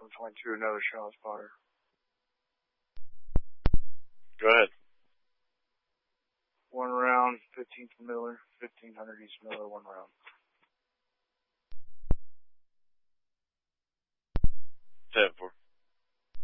722, another shot spotter. Go ahead. 1 round, 15th Miller, 1500 East Miller, 1 round.